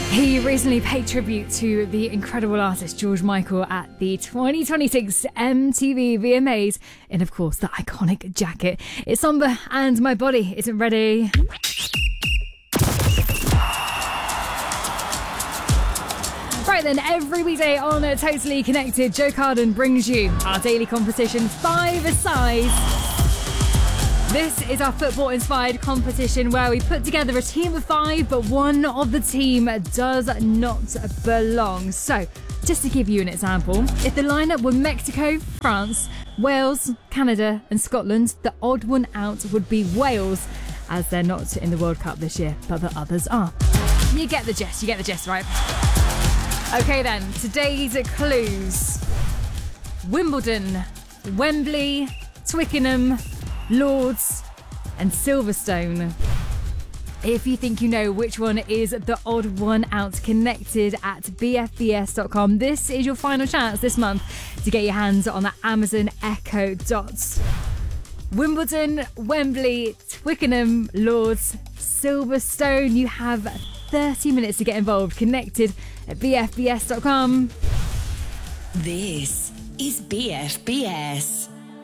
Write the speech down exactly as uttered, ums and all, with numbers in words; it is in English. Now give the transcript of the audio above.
He recently paid tribute to the incredible artist George Michael at the twenty twenty-six M T V V M As in, of course, the iconic jacket. It's somber and my body isn't ready. Right then, every weekday on Totally Connected, Joe Carden brings you our daily competition, Five-A-Size. This is our football-inspired competition where we put together a team of five, but one of the team does not belong. So, just to give you an example, if the lineup were Mexico, France, Wales, Canada and Scotland, the odd one out would be Wales, as they're not in the World Cup this year, but the others are. You get the gist, you get the gist, right? Okay then, today's clues. Wimbledon, Wembley, Twickenham, Lords and Silverstone. If you think you know which one is the odd one out, connected at b f b s dot com. This is your final chance this month to get your hands on the Amazon Echo Dots. Wimbledon, Wembley, Twickenham, Lords, Silverstone. You have thirty minutes to get involved. Connected at b f b s dot com. This is B F B S.